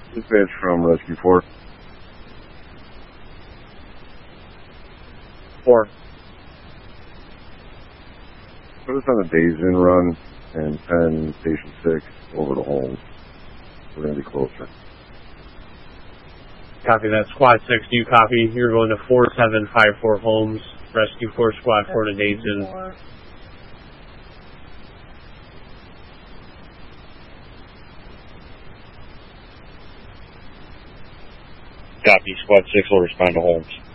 Dispatch from Rescue 4. 4. Put us on the Days Inn run and 10 Station 6 over to Holmes. We're going to be closer. Copy that. Squad 6, do you copy? You're going to 4754 Holmes. Rescue 4, Squad 4 to Days Inn. Copy. Squad 6 will respond to Holmes.